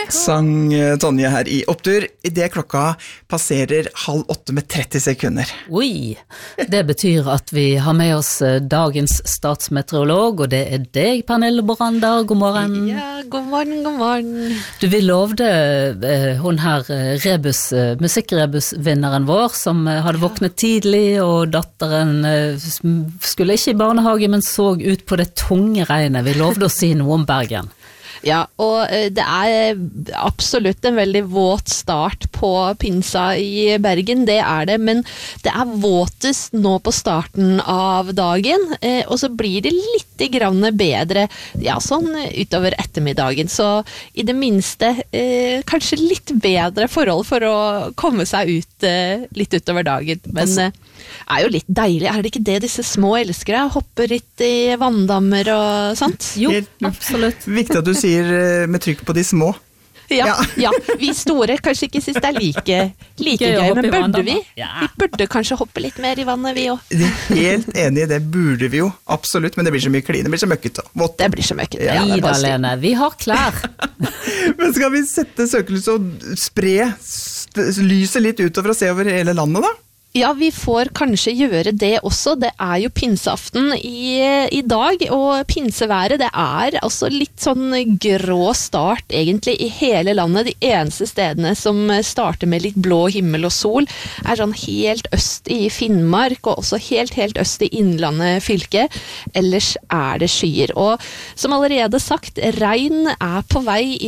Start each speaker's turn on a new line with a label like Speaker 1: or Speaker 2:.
Speaker 1: Sang Tonje her I Opptur. I det klokka passerer 7:30 med 30 sekunder.
Speaker 2: Oi, det betyr at vi har med oss dagens statsmeteorolog, og det deg, Pernille Borander. God morgen.
Speaker 3: Ja, god morgen, god morgen.
Speaker 2: Du, vi lovde hun her musikkrebusvinneren vår, som hadde våknet tidlig, og datteren skulle ikke I barnehage, men så ut på det tunge regnet. Vi lovde å si noe om Bergen.
Speaker 3: Ja, og det absolutt en veldig våt start på pinsa I Bergen, det det, men det våtest nå på starten av dagen, og så blir det litt grann bedre, ja, sånn utover ettermiddagen, så I det minste kanskje litt bedre forhold for å komme seg ut litt utover dagen, men jo litt deilig, det ikke det disse små elskere hopper litt I vanndammer og sånt?
Speaker 2: Jo, absolutt.
Speaker 1: Viktig at du sier med trykk på de små.
Speaker 3: Ja, vi store kanskje ikke synes det like gøy, men burde vi? Ja. Vi burde kanskje hoppe litt mer I vannet, vi også.
Speaker 1: Helt enig I det, burde vi jo, absolutt, men det blir så mye klin, det blir så møkket.
Speaker 3: Det blir så møkket, ja.
Speaker 2: Ida, Lene, vi har klær.
Speaker 1: Men skal vi sette søkelys og spre lyset litt utover og se over hele landet da?
Speaker 3: Ja, vi får kanskje gjøre det også. Det jo pinseaften I dag, og pinseværet, det altså litt sånn grå start egentlig I hele landet. De eneste stedene som starter med litt blå himmel og sol sånn helt øst I Finnmark, og også helt øst I Innlandet fylke. Ellers det skyer. Og som allerede sagt, regn på vei